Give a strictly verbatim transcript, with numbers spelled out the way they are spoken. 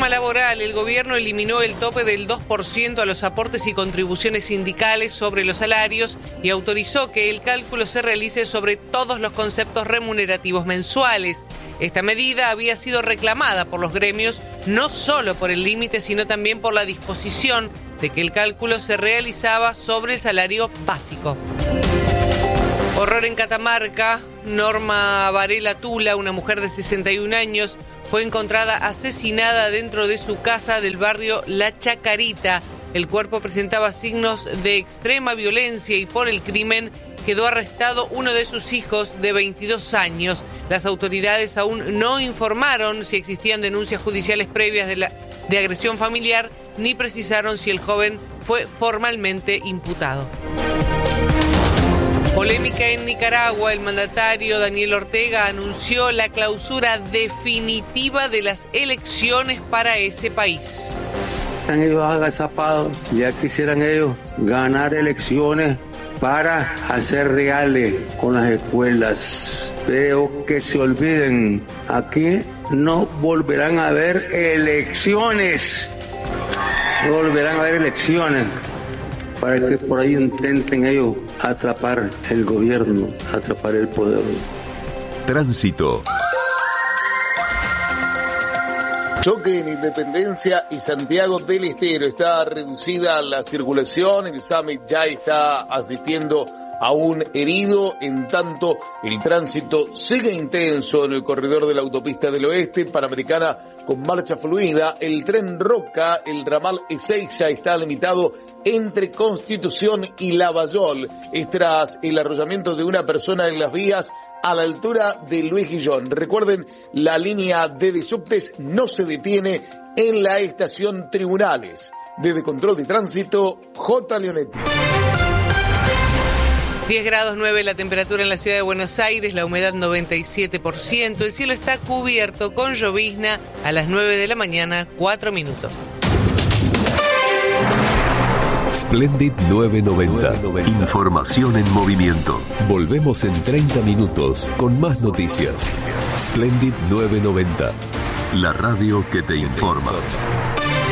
reforma laboral, el gobierno eliminó el tope del dos por ciento a los aportes y contribuciones sindicales sobre los salarios y autorizó que el cálculo se realice sobre todos los conceptos remunerativos mensuales. Esta medida había sido reclamada por los gremios no solo por el límite, sino también por la disposición de que el cálculo se realizaba sobre el salario básico. Horror en Catamarca. Norma Varela Tula, una mujer de sesenta y un años, fue encontrada asesinada dentro de su casa del barrio La Chacarita. El cuerpo presentaba signos de extrema violencia y por el crimen quedó arrestado uno de sus hijos de veintidós años. Las autoridades aún no informaron si existían denuncias judiciales previas de, la, de agresión familiar, ni precisaron si el joven fue formalmente imputado. Polémica en Nicaragua. El mandatario Daniel Ortega anunció la clausura definitiva de las elecciones para ese país. Están ellos agazapados, ya quisieran ellos ganar elecciones para hacer reales con las escuelas. Pero que se olviden, aquí no volverán a haber elecciones. No volverán a haber elecciones. Para que por ahí intenten ellos atrapar el gobierno, atrapar el poder. Tránsito. Choque en Independencia y Santiago del Estero. Está reducida la circulación. El SAME ya está asistiendo a un herido. En tanto, el tránsito sigue intenso en el corredor de la autopista del Oeste, Panamericana con marcha fluida. El tren Roca, el ramal Ezeiza, está limitado entre Constitución y Lavallol. Es tras el arrollamiento de una persona en las vías a la altura de Luis Guillón. Recuerden, la línea D de subtes no se detiene en la estación Tribunales. Desde Control de Tránsito, J. Leonetti. diez grados nueve la temperatura en la ciudad de Buenos Aires, la humedad noventa y siete por ciento. El cielo está cubierto con llovizna a las nueve de la mañana, cuatro minutos. Splendid novecientos noventa. Información en movimiento. Volvemos en treinta minutos con más noticias. Splendid novecientos noventa. La radio que te informa.